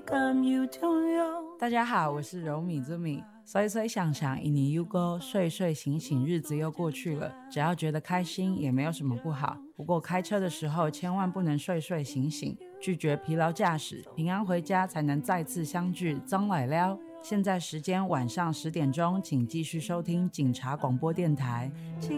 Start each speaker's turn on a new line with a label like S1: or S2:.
S1: welcome you to you。
S2: 大家好，我是柔米之米。所以想想一年又过，睡睡醒醒，日子又过去了。只要觉得开心，也没有什么不好。不过开车的时候，千万不能睡睡醒醒，拒绝疲劳驾驶，平安回家才能再次相聚。张来了。现在时间晚上10点钟，请继续收听警察广播电台。